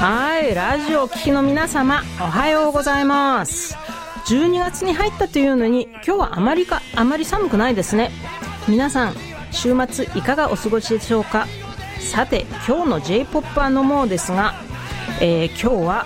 はい、ラジオを聴きの皆様、おはようございます。12月に入ったというのに、今日はあまり寒くないですね。皆さん、週末いかがお過ごしでしょうか。さて、今日の J-POP はのもうですが、今日は、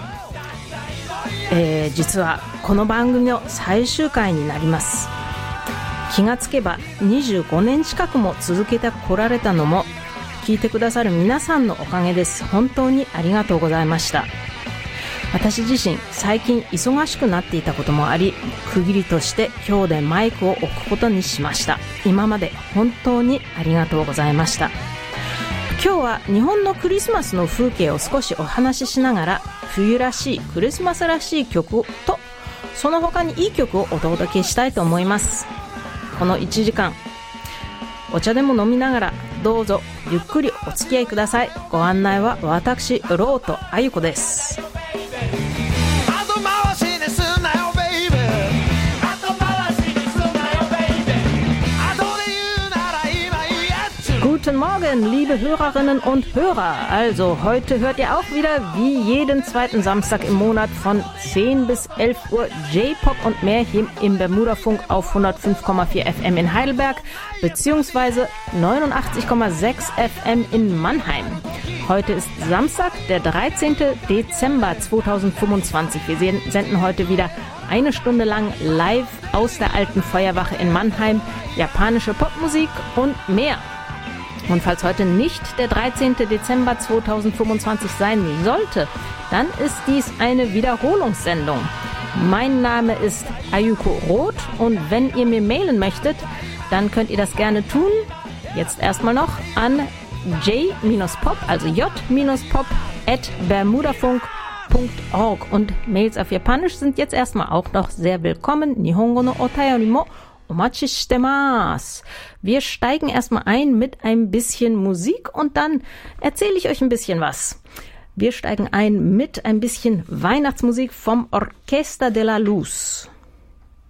実はこの番組の最終回になります。気がつけば25年近くも続けてこられたのも聞いてくださる皆さんのおかげです。本当にありがとうございました。私自身最近忙しくなっていたこともあり、区切りとして今日でマイクを置くことにしました。今まで本当にありがとうございました。今日は日本のクリスマスの風景を少しお話ししながら、冬らしいクリスマスらしい曲とその他にいい曲をお届けしたいと思います。この1時間お茶でも飲みながらどうぞゆっくりお付き合いください。ご案内は私ロートあゆこです。Guten Morgen, liebe Hörerinnen und Hörer. Also heute hört ihr auch wieder wie jeden zweiten Samstag im Monat von 10 bis 11 Uhr J-Pop und mehr hier im Bermuda-Funk auf 105,4 FM in Heidelberg beziehungsweise 89,6 FM in Mannheim. Heute ist Samstag, der 13. Dezember 2025. Wir senden heute wieder eine Stunde lang live aus der alten Feuerwache in Mannheim, japanische Popmusik und mehr. Und falls heute nicht der 13. Dezember 2025 sein sollte, dann ist dies eine Wiederholungssendung. Mein Name ist Ayuko Roth und wenn ihr mir mailen möchtet, dann könnt ihr das gerne tun. Jetzt erstmal noch an j-pop, also j-pop@bermudafunk.org und Mails auf Japanisch sind jetzt erstmal auch noch sehr willkommen. Nihongo no otayori mo omachi shitemasu. Wir steigen erstmal ein mit ein bisschen Musik und dann erzähle ich euch ein bisschen was. Wir steigen ein mit ein bisschen Weihnachtsmusik vom Orquesta de la Luz.